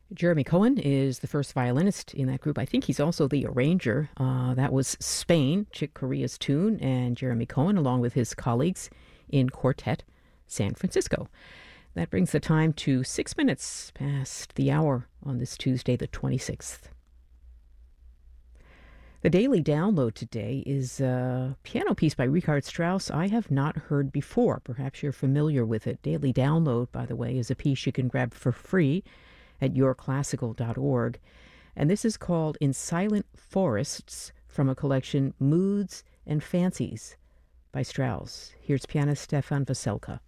Jeremy Cohen is the first violinist in that group. I think he's also the arranger. That was Spain, Chick Corea's tune, and Jeremy Cohen, along with his colleagues in Quartet San Francisco. That brings the time to 6 minutes past the hour on this Tuesday, the 26th. The daily download today is a piano piece by Richard Strauss I have not heard before. Perhaps you're familiar with it. Daily download, by the way, is a piece you can grab for free at yourclassical.org. And this is called In Silent Forests from a collection Moods and Fancies by Strauss. Here's pianist Stefan Veselka.